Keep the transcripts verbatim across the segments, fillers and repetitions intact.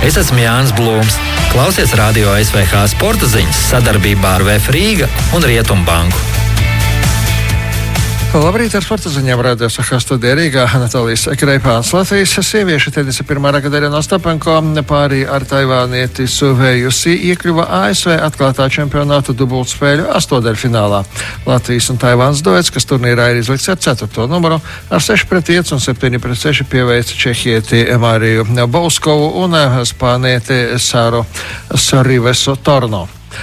Es esmu Jānis Blūms. Klausies Radio S V H sporta ziņas sadarbībā ar V F Rīga un Rietumbanku. Labrīt, ar sporta ziņām Radio S V H studijā Rīgā Natālijas Kreipāns. Latvijas sieviešu tenisa pirmā raka Darina Ostapenko pārī ar taivānieti Suveju Si iekļuva A S V atklātā čempionāta dubultspēļu astodaļfinālā. Latvijas un Taivānas duets, kas turnīrā ir izlikts ar ceturto numuru, ar seši pret pieci un septiņi pret seši pieveica čehieti Mariju Bauskovu un spānieti Sāru Sarivesu Torno.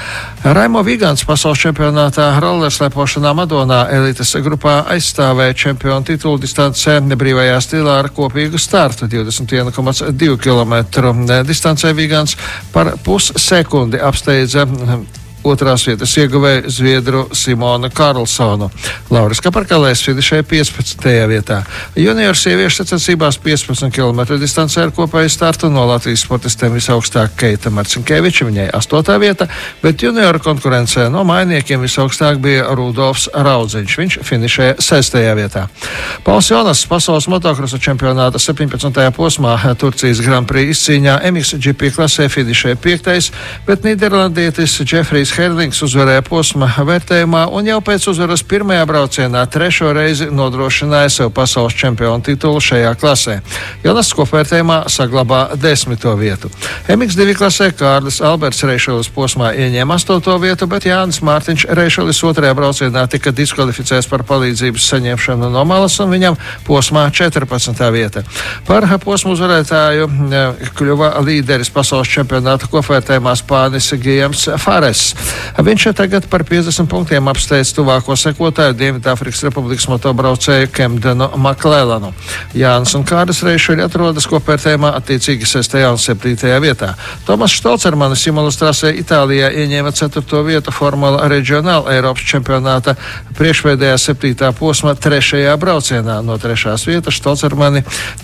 Raimo Vigants pasaules čempionātā rollerslēpošanā Madonā elites grupā aizstāvēja čempionu titulu distancē brīvajā stilā ar kopīgu startu divdesmit viens komats divi kilometru distancē. Vigants par pussekundi apsteidza otrās vietas ieguvēja Zviedru Simonu Karlsonu. Lauris Kaparkalējs finišēja piecpadsmitajā vietā. Junioru sieviešu sacensībās piecpadsmit kilometru distancē ar kopēju startu no Latvijas sportistiem visaugstāk Keita Marcinkeviča, viņai astotā vieta, bet junioru konkurencē no mainiekiem visaugstāk bija Rudolfs Raudziņš, viņš finišēja sestajā vietā. Pauls Jonas pasaules motokrosa čempionāta septiņpadsmitajā posmā Turcijas Grand Prix izcīņā M X G P klasē finišēja piektais, bet Nīderlandietis Džefrijs Herlings uzvarēja posma vērtējumā un jau pēc uzvaras pirmajā braucienā trešo reizi nodrošināja sev pasaules čempionu titulu šajā klasē. Jonas kopvērtējumā saglabā desmito vietu. M X divi klasē Kārlis Alberts Reišelis posmā ieņēma astoto vietu, bet Jānis Mārtiņš Reišelis otrajā braucienā tika diskvalificēts par palīdzības saņemšanu no malas un viņam posmā četrpadsmitā vieta. Par posmu uzvarētāju kļuva līderis pasaules čempionāta kopvērtējumā spānis Gijams Fares. Viņš tagad par piecdesmit punktiem apsteidz tuvāko sekotāju Dienvidāfrikas Republikas motobraucēju Kemdenu Maklēlanu. Jānis un Kāris Reišeļi atrodas kopvērtējumā attiecīgi sestajā un septītajā vietā. Tomas Štolcermanis Imolas trasē Itālijā ieņēma ceturto vietu Formula Regionāla Eiropas čempionāta priekšpēdējā septītā posma trešajā braucienā. No trešās vietas Štolcermani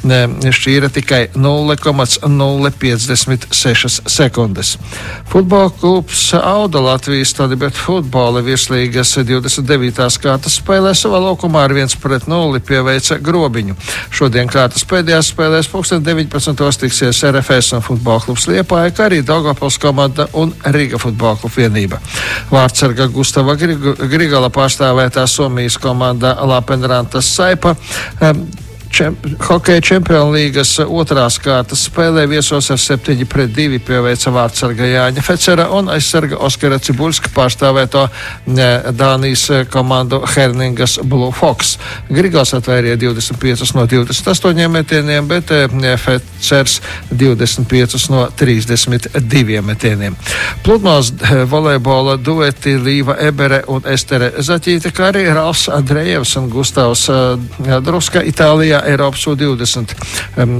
šķīra tikai nulle komats nulle piecdesmit sešas sekundes. Futbola klubs Auda Latvijas Stadibet futbola virslīgas divdesmit devītās kārtas spēlē savā laukumā ar viens pret nulli pieveica Grobiņu. Šodien kārtas pēdējās spēlēs pulksten deviņpadsmitos tiksies R F S un futbola klubs Liepāja, kā arī Daugavpils komanda un Riga futbola kluba vienība. Vārtsarga Gustava Grigala pārstāvētā Somijas komanda Lapenrantas Saipa um, Čem, hokeja čempionu līgas otrās kārtas spēlē viesos ar septiņi pret divi pieveica vārtsarga Jāņa Fecera un aizsarga Oskara Cibulska pārstāvēto Dānijas komandu Herningas Blue Fox. Grigals atvērīja divdesmit piecus no divdesmit astoņiem metieniem, bet Fecers divdesmit piecus no trīsdesmit diviem metieniem. Pludmales volejbola dueti Līva Ebere un Estere Zaķīte, kā arī Ralfs Andrejevs un Gustavs Druska Itālijā Eiropas U divdesmit um,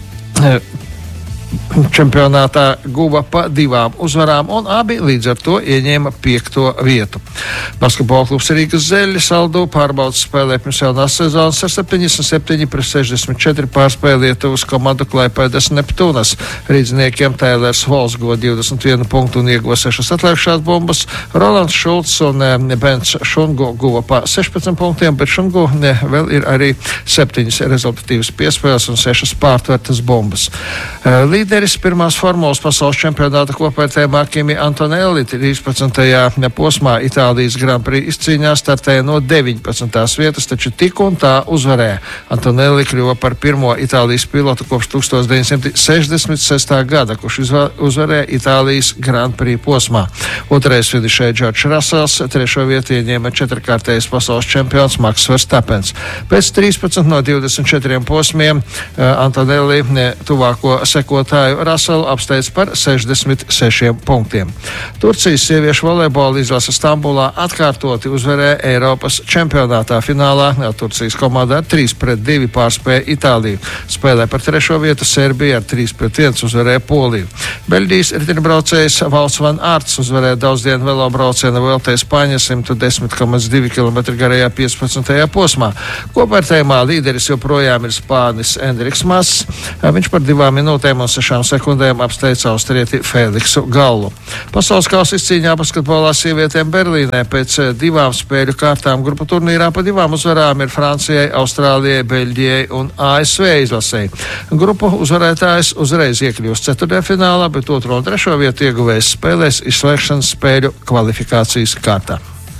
čempionātā guva pa divām uzvarām un abi līdz ar to ieņēma piekto vietu. Basketbola klubs Rīgas Zeļi saldu pārbaudas spēlē pirms jaunās sezonas ar septiņdesmit septiņi pret sešdesmit četri pārspēja Lietuvas komandu Klaipēdas Neptūnas. Rīdzniekiem Tailers Vols guva divdesmit vienu punktu un ieguva sešas atlēkšās bumbas. Rolands Šulcs un Bens Šungu guva pa sešpadsmit punktiem, bet Šungu ne, vēl ir arī septiņas rezultatīvas piespēles un sešas pārtvertas bumbas. Līderis pirmās formulas pasaules čempionāta kopvērtējumā Kimi Antonelli trīspadsmitajā posmā Itālijas Grand Prix izcīņā startēja no deviņpadsmitās vietas, taču tik un tā uzvarēja. Antonelli kļuva par pirmo Itālijas pilotu kopš tuksstoš deviņsimt sešdesmit sestā gada, kurš uzvarēja Itālijas Grand Prix posmā. Otrais finišēja Džordžs Rasels, trešo vietu ieņēma četrkārtējs pasaules čempions Maks Verstapens. Pēc trīspadsmit no divdesmit četriem posmiem Antonelli tuvāko sekotāju Raselu apsteidz par sešdesmit sešiem punktiem. Turcijas sieviešu volejbola izlase Stambulā atkārtoti uzvarēja Eiropas čempionātā finālā. Turcijas komanda ar trīs pret divi pārspēja Itāliju. Spēlē par trešo vietu Serbija ar trīs pret viens uzvarēja Poliju. Beļģijas riteņbraucējs Valts Van Ārts uzvarēja daudzdienu velobrauciena Vuelta Spāņa simt desmit komats divi kilometri garajā piecpadsmitajā posmā. Kopvērtējumā līderis joprojām ir spānis Endriks Mas. Viņš par divām minūtēm un sešām sekundēm apsteidz austrieti Feliksu Gallu. Pasaules kausa izcīņā basketbolā sievietēm Berlīnā pēc divām spēļu kārtām grupu turnīrā pa divām uzvarām ir Francijai, Austrālijai, Beļģijai un A S V izlasēji. Grupu uzvarētājs uzreiz iekļūst ceturtajā finālā, bet otro un trešo vietu ieguvējs spēlēs izslēgšanas spēļu kvalifikācijas kārtā.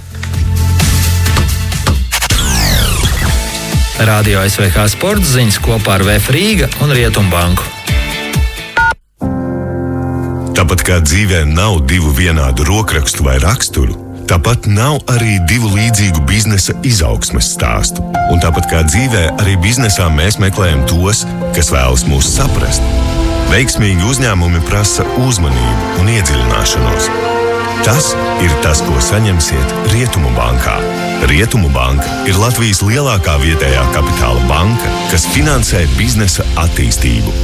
Radio S V H sporta ziņas kopā ar Vēf Rīga un Rietumbanku. Tāpat kā dzīvē nav divu vienādu rokrakstu vai raksturu, tāpat nav arī divu līdzīgu biznesa izaugsmes stāstu. Un tāpat kā dzīvē, arī biznesā mēs meklējam tos, kas vēlas mūs saprast. Veiksmīgi uzņēmumi prasa uzmanību un iedziļināšanos. Tas ir tas, ko saņemsiet Rietumu bankā. Rietumu banka ir Latvijas lielākā vietējā kapitāla banka, kas finansē biznesa attīstību.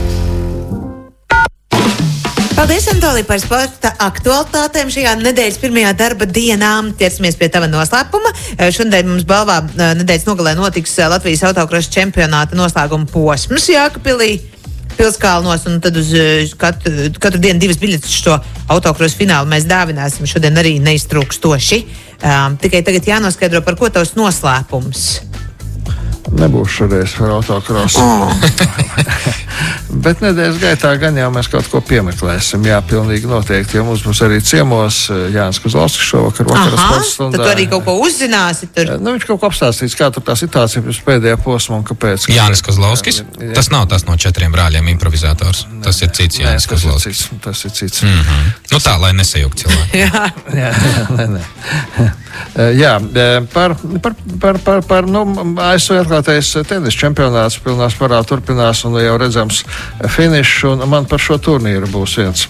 Paldies, Antolī, par sporta aktualitātēm šajā nedēļas pirmajā darba dienā. Ķersimies pie tava noslēpuma. Šodien mums balvā nedēļas nogalē notiks Latvijas autokrosa čempionāta noslēguma posms Jākapilī, Pilskalnos, un tad uz katru, katru dienu divas biļetes šo autokrosa finālu mēs dāvināsim šodien arī neiztrūkstoši. Um, tikai tagad jānoskaidro, par ko tavs noslēpums. Nebūs šoreiz par autokrosu. Oh. Bet nedēļas gaitā gan jau mēs kaut ko piemeklēsim. Jā, pilnīgi noteikti, jo mums būs arī ciemos Jānis Kozlovskis šovakar vakaras sporta stundā. Tad tu arī kaut ko uzzināsi tur. Nu, viņš kaut ko apstāstīs, kā tur tā situācija pirms pēdējā posma un kāpēc. Jānis Kozlovskis? Jā, jā. Tas nav tas no četriem brāļiem improvizators. Ne, tas ir cits Jānis ne, Kozlovskis. Tas ir cits. Mm-hmm. Nu tā, lai nesajūg cilvēki. jā, jā, ne, ne. Jā, par, par, par, par, par nu, A S V atklātais tenis čempionāts pilnā spārā turpinās un jau redzams finišs, un man par šo turnīru būs viens.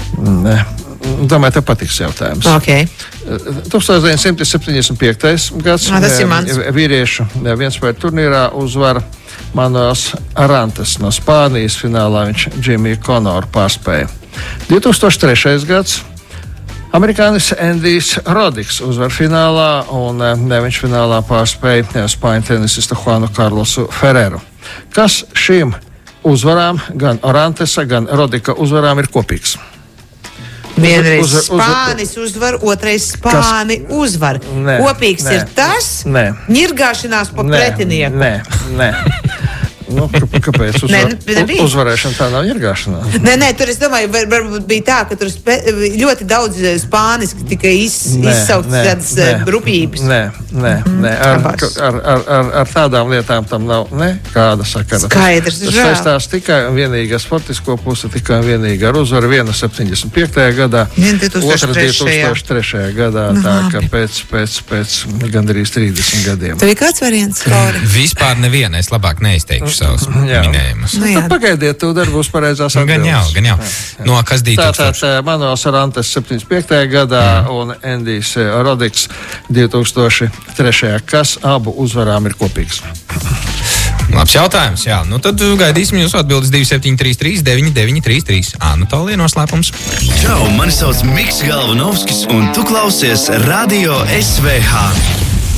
Domāju, tev patiks jautājums. Okay. tusenstoš deviņsimt septiņdesmit piektais gads no, tas ir mans. Vīriešu vienspēļu turnīrā uzvar Manuels Arantes no Spānijas. Finālā viņš Jimmy Connoru pārspēja. divi tūkstoši trešais gads amerikānis Endijs Rodiks uzvar finālā, un ne, viņš finālā pārspēja spāņu tenisistu Juanu Karlosu Ferreru. Kas šīm uzvarām, gan Arantesa, gan Rodika uzvarām ir kopīgs? Vienreiz uzvar, uzvar, Spānis uzvar, otrais Spāni kas? Uzvar. Nē, kopīgs nē, ir tas, nē. ņirgāšanās pa nē, pretinieku. Nē, nē. Nu, kāpēc? Uzvar, ne, nu, uzvarēšana tā nav ņirgāšanās. Nē, nē, tur es domāju, var, varbūt bija tā, ka tur spe, ļoti daudz spāniski tika iz, izsaukts tādas rupjības. Nē, nē, nē. Ar, ar, ar, ar, ar tādām lietām tam nav nekāda sakara. Skaidrs, tas saistās tikai un vienīgi ar sportisko pusi, tikai un vienīgi ar uzvaru. Viena septiņdesmit piektajā gadā, otra divi tūkstoši trešajā gadā, nu, tā ka pēc, pēc, pēc gandrīz trīsdesmit gadiem. Tev ir kāds variants, Lauri? Vispār neviena, es labāk neizteikšu savus minējumus. Nu, nu, pagaidiet, tu darbos pareizās atbildes. Gan jau, gan jau. No kas divtūkstoši? Tātad Manuels Arantes septiņdesmit piektajā gadā mm. un Endijs Rodiks divi tūkstoši trešajā Kas abu uzvarām ir kopīgs? Labs jautājums, jā. Nu tad gaidīsim jūsu atbildes divi septiņi trīs trīs deviņi deviņi trīs trīs. Anatolija noslēpums. Čau, mani sauc Miks Galvanovskis un tu klausies Radio S V H.